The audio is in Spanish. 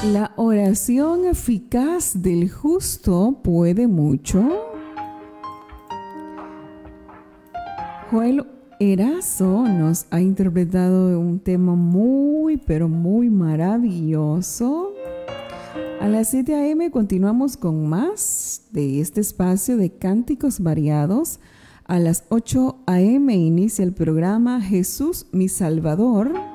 La oración eficaz del justo puede mucho. Joel Erazo nos ha interpretado un tema muy, pero muy maravilloso. A las 7 a.m. continuamos con más de este espacio de cánticos variados. A las 8 a.m. inicia el programa Jesús, mi Salvador.